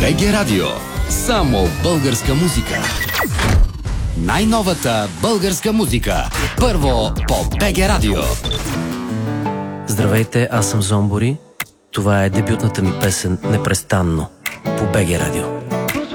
БГ Радио. Само българска музика. Най-новата българска музика. Първо по БГ Радио. Здравейте, аз съм Зомбори. Това е дебютната ми песен "Непрестанно" по БГ Радио.